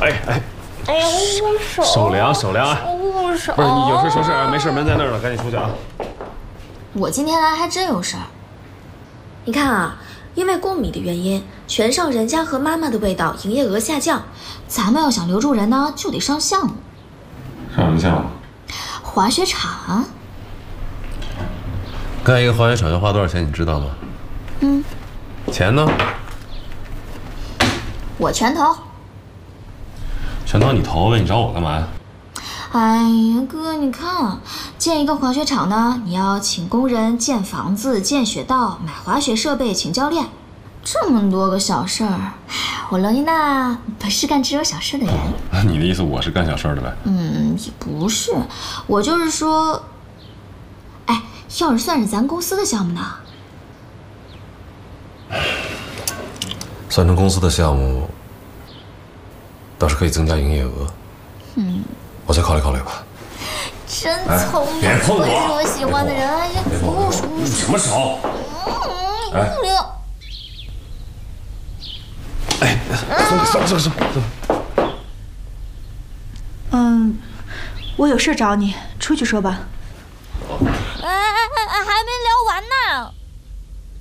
哎呀，我手。 手凉啊！ 我手。 不是你有事说事啊，没事门在那儿了，赶紧出去啊！ 我今天来还真有事儿。你看啊，因为供米的原因，全上人家和妈妈的味道营业额下降。咱们要想留住人呢，就得上项目。 上什么项目？ 滑雪场。 干一个滑雪场要花多少钱，你知道吗？钱呢？ 我全投。 全当你投呗，你找我干嘛呀？ 哎呀，哥，你看，建一个滑雪场呢，你要请工人、建房子、建雪道、买滑雪设备、请教练，这么多个小事儿，我罗妮娜不是干只有小事的人。 你的意思我是干小事的呗？ 也不是，我就是说，哎，要是算是咱公司的项目呢？ 算成公司的项目，倒是可以增加营业额。我再考虑考虑吧。 真聪明， 别碰我！ 果然是我喜欢的人。哎呀， 动什么手？松。 我有事找你，出去说吧。